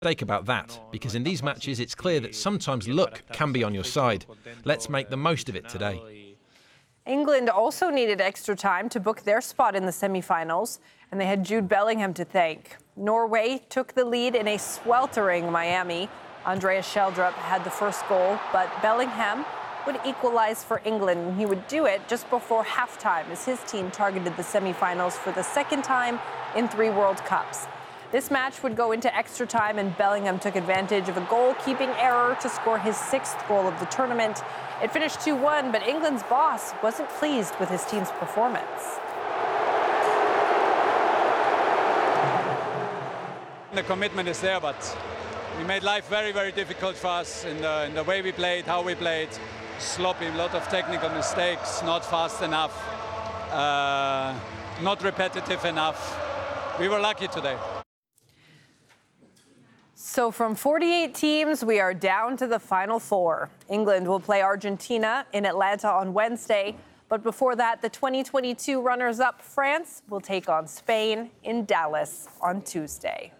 Mistake about that, because in these matches it's clear that sometimes luck can be on your side. Let's make the most of it today. England also needed extra time to book their spot in the semi-finals, and they had Jude Bellingham to thank. Norway took the lead in a sweltering Miami. Andreas Schjelderup had the first goal, but Bellingham would equalize for England, and he would do it just before halftime as his team targeted the semi-finals for the second time in 3 World Cups. This match would go into extra time, and Bellingham took advantage of a goalkeeping error to score his 6th goal of the tournament. It finished 2-1, but England's boss wasn't pleased with his team's performance. The commitment is there, but we made life very, very difficult for us in the way we played, how we played. Sloppy, a lot of technical mistakes, not fast enough, not repetitive enough. We were lucky today. So from 48 teams, we are down to the final 4. England will play Argentina in Atlanta on Wednesday. But before that, the 2022 runners-up France will take on Spain in Dallas on Tuesday.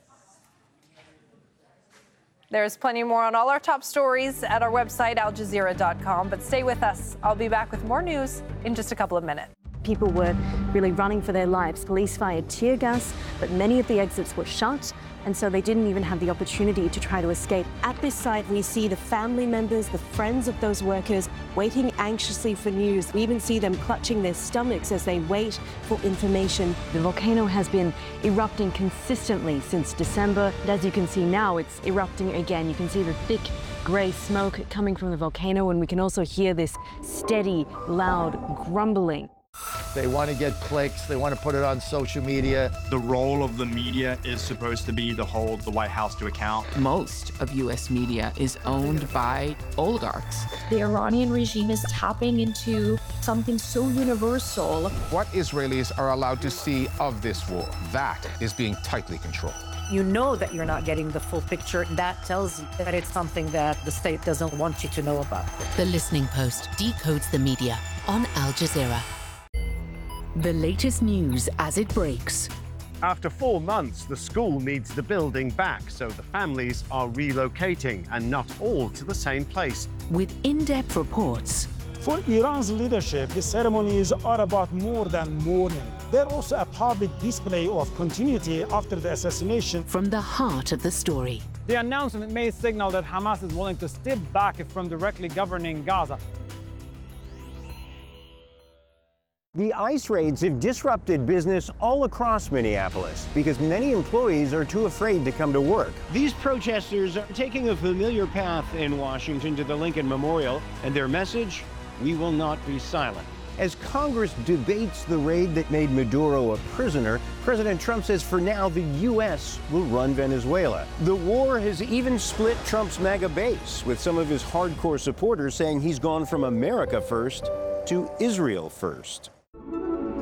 There's plenty more on all our top stories at our website, aljazeera.com. But stay with us. I'll be back with more news in just a couple of minutes. People were really running for their lives. Police fired tear gas, but many of the exits were shut, and so they didn't even have the opportunity to try to escape. At this site, we see the family members, the friends of those workers, waiting anxiously for news. We even see them clutching their stomachs as they wait for information. The volcano has been erupting consistently since December, and as you can see now, it's erupting again. You can see the thick grey smoke coming from the volcano, and we can also hear this steady, loud grumbling. They want to get clicks. They want to put it on social media. The role of the media is supposed to be to hold the White House to account. Most of U.S. media is owned by oligarchs. The Iranian regime is tapping into something so universal. What Israelis are allowed to see of this war, that is being tightly controlled. You know that you're not getting the full picture. That tells you that it's something that the state doesn't want you to know about. The Listening Post decodes the media on Al Jazeera. The latest news as it breaks. After 4 months, the school needs the building back, so the families are relocating, and not all to the same place. With in-depth reports. For Iran's leadership, the ceremonies are about more than mourning. They're also a public display of continuity after the assassination. From the heart of the story. The announcement may signal that Hamas is willing to step back from directly governing Gaza. The ICE raids have disrupted business all across Minneapolis because many employees are too afraid to come to work. These protesters are taking a familiar path in Washington to the Lincoln Memorial, and their message, we will not be silent. As Congress debates the raid that made Maduro a prisoner, President Trump says for now the U.S. will run Venezuela. The war has even split Trump's MAGA base, with some of his hardcore supporters saying he's gone from America first to Israel first.